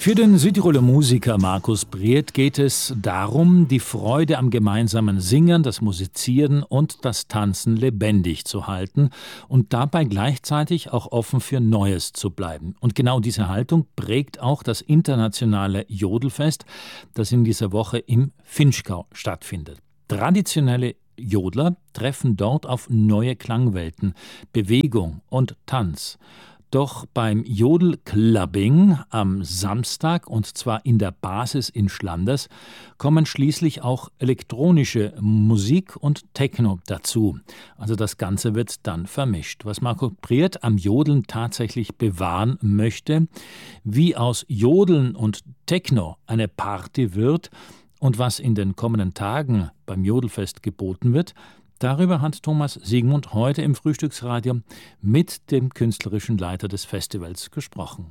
Für den Südtiroler Musiker Markus Brieth geht es darum, die Freude am gemeinsamen Singen, das Musizieren und das Tanzen lebendig zu halten und dabei gleichzeitig auch offen für Neues zu bleiben. Und genau diese Haltung prägt auch das internationale Jodelfest, das in dieser Woche im Vinschgau stattfindet. Traditionelle Jodler treffen dort auf neue Klangwelten, Bewegung und Tanz. Doch beim Jodelclubbing am Samstag, und zwar in der Basis in Schlanders, kommen schließlich auch elektronische Musik und Techno dazu. Also das Ganze wird dann vermischt. Was Markus Brieth am Jodeln tatsächlich bewahren möchte, wie aus Jodeln und Techno eine Party wird und was in den kommenden Tagen beim Jodelfest geboten wird, darüber hat Thomas Siegmund heute im Frühstücksradio mit dem künstlerischen Leiter des Festivals gesprochen.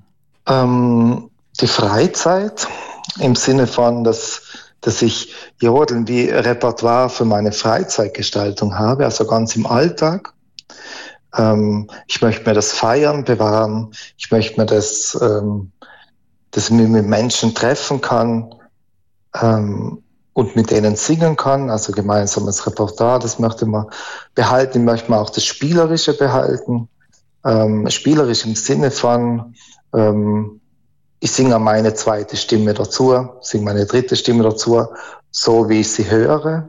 Die Freizeit im Sinne von, dass ich Jodeln wie Repertoire für meine Freizeitgestaltung habe, also ganz im Alltag. Ich möchte mir das Feiern bewahren. Ich möchte mir dass ich mich mit Menschen treffen kann. Und mit denen singen kann, also gemeinsames Repertoire, das möchte man behalten. Ich möchte man auch das Spielerische behalten. Spielerisch im Sinne von, ich singe meine zweite Stimme dazu, singe meine dritte Stimme dazu, so wie ich sie höre.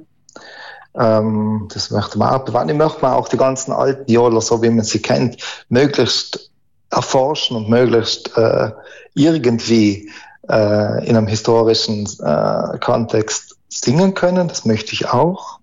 Das möchte man auch bewahren. Ich möchte man auch die ganzen alten Jodler, so wie man sie kennt, möglichst erforschen und möglichst irgendwie in einem historischen Kontext singen können, das möchte ich auch.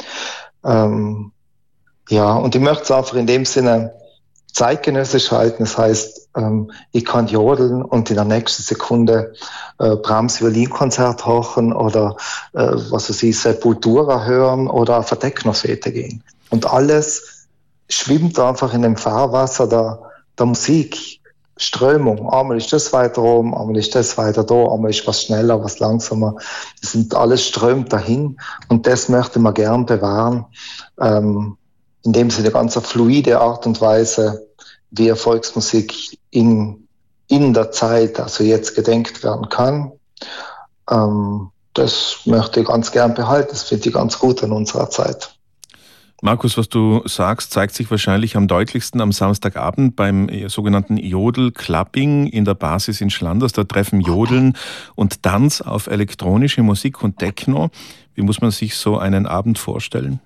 Und ich möchte es einfach in dem Sinne zeitgenössisch halten. Das heißt, ich kann jodeln und in der nächsten Sekunde Brahms Violinkonzert hören oder was weiß ich, Sepultura hören oder auf eine Techno-Fete gehen. Und alles schwimmt einfach in dem Fahrwasser der Musik. Strömung. Einmal ist das weiter oben, einmal ist das weiter da, einmal ist was schneller, was langsamer. Das sind alles strömt dahin und das möchte man gern bewahren. In dem Sinne ganz fluide Art und Weise, wie Volksmusik in der Zeit, also jetzt gedenkt werden kann. Das möchte ich ganz gern behalten. Das finde ich ganz gut an unserer Zeit. Markus, was du sagst, zeigt sich wahrscheinlich am deutlichsten am Samstagabend beim sogenannten Jodel-Clubbing in der Basis in Schlanders. Da treffen Jodeln und Tanz auf elektronische Musik und Techno. Wie muss man sich so einen Abend vorstellen?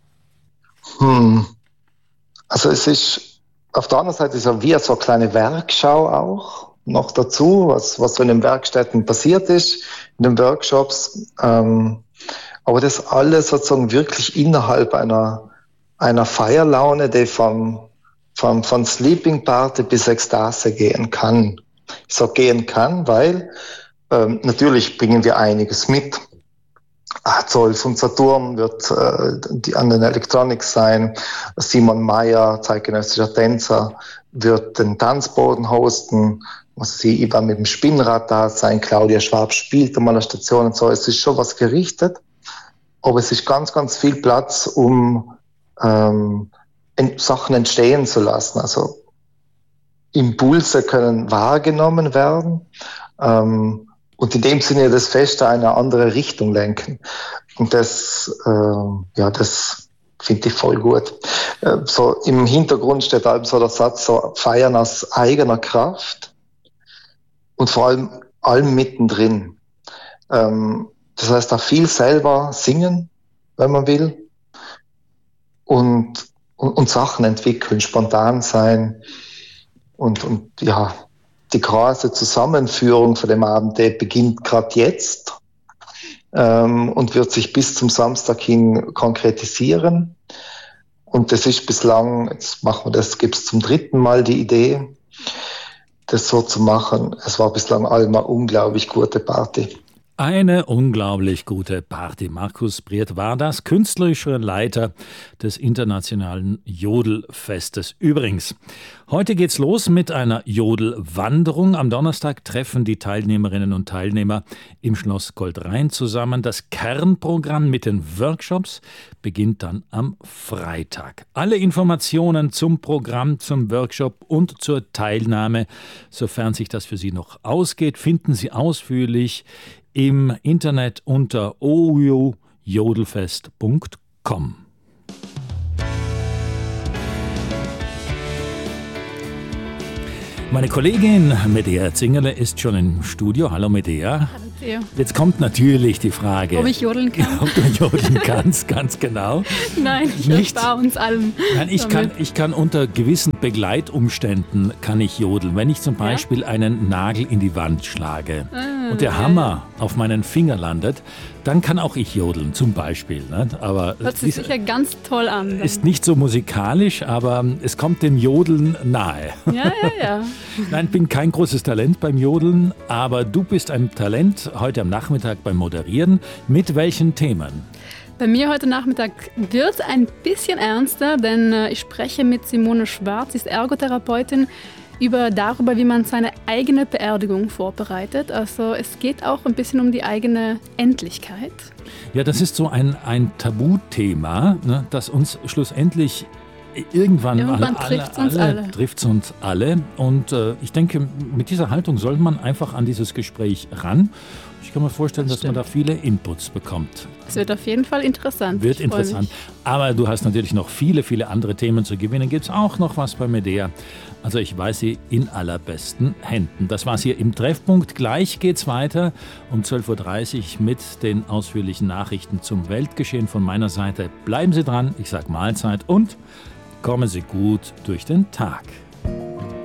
Also es ist, auf der anderen Seite ist ja wie so eine kleine Werkschau auch noch dazu, was so in den Werkstätten passiert ist, in den Workshops. Aber das alles sozusagen wirklich innerhalb einer Feierlaune, die von Sleeping Party bis Ekstase gehen kann. Ich sage gehen kann, weil natürlich bringen wir einiges mit. Zolf und Saturn wird an den Electronics sein. Simon Meyer, zeitgenössischer Tänzer, wird den Tanzboden hosten. Ich war mit dem Spinnrad da sein. Claudia Schwab spielt an meiner Station und so. Es ist schon was gerichtet. Aber es ist ganz, ganz viel Platz, um Sachen entstehen zu lassen. Also Impulse können wahrgenommen werden und in dem Sinne das Fest in eine andere Richtung lenken. Und das finde ich voll gut. So im Hintergrund steht halt so der Satz, so feiern aus eigener Kraft und vor allem mittendrin. Das heißt auch viel selber singen, wenn man will, und Sachen entwickeln, spontan sein und die große Zusammenführung von dem Abend, der beginnt gerade jetzt und wird sich bis zum Samstag hin konkretisieren. Und das ist bislang, jetzt machen wir das, gibt es zum 3. Mal die Idee, das so zu machen. Es war bislang einmal unglaublich gute Party. Eine unglaublich gute Party. Markus Brieth war das, künstlerischer Leiter des Internationalen Jodelfestes. Übrigens, heute geht's los mit einer Jodelwanderung. Am Donnerstag treffen die Teilnehmerinnen und Teilnehmer im Schloss Goldrhein zusammen. Das Kernprogramm mit den Workshops beginnt dann am Freitag. Alle Informationen zum Programm, zum Workshop und zur Teilnahme, sofern sich das für Sie noch ausgeht, finden Sie ausführlich im Internet unter oyojodelfest.com. Meine Kollegin Medea Zingerle ist schon im Studio. Hallo Medea. Hallo Theo. Jetzt kommt natürlich die Frage, Ob ich jodeln kann? Ob du jodeln kannst, ganz genau. Nein, ich erspare uns allen. Nein, ich kann unter gewissen Begleitumständen kann ich jodeln. Wenn ich zum Beispiel einen Nagel in die Wand schlage und der Hammer auf meinen Finger landet, dann kann auch ich jodeln, zum Beispiel. Nicht? Aber hört sich sicher ganz toll an. Dann. Ist nicht so musikalisch, aber es kommt dem Jodeln nahe. Ja. Nein, ich bin kein großes Talent beim Jodeln, aber du bist ein Talent heute am Nachmittag beim Moderieren. Mit welchen Themen? Bei mir heute Nachmittag wird es ein bisschen ernster, denn ich spreche mit Simone Schwarz, sie ist Ergotherapeutin, darüber, wie man seine eigene Beerdigung vorbereitet. Also es geht auch ein bisschen um die eigene Endlichkeit. Ja, das ist so ein Tabuthema, ne, das uns schlussendlich irgendwann trifft uns alle. Und ich denke, mit dieser Haltung soll man einfach an dieses Gespräch ran. Ich kann mir vorstellen, dass man da viele Inputs bekommt. Es wird auf jeden Fall interessant. Wird interessant. Aber du hast natürlich noch viele, viele andere Themen zu gewinnen. Gibt es auch noch was bei Medea? Also ich weiß sie in allerbesten Händen. Das war's hier im Treffpunkt. Gleich geht's weiter um 12.30 Uhr mit den ausführlichen Nachrichten zum Weltgeschehen von meiner Seite. Bleiben Sie dran, ich sage Mahlzeit und kommen Sie gut durch den Tag.